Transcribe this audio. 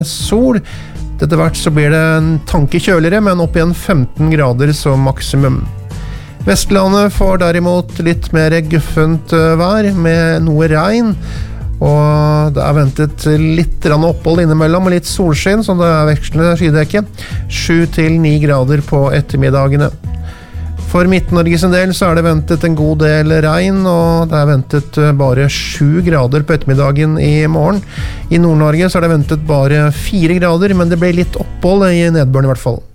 sol. Etter hvert så blir det en tanke kjøligere, men opp igjen 15 grader som maksimum. Vestlandet får derimot litt mer guffent vær med noe regn, og det er ventet litt opphold innimellom og litt solskinn, så det er vekslende skydekke. 7-9 grader på ettermiddagene. For Midt-Norge sin del så er det ventet en god del regn, og det er ventet bare 7 grader på ettermiddagen i morgen. I Nord-Norge så er det ventet bare 4 grader, men det blir litt opphold i nedbøren i hvert fall.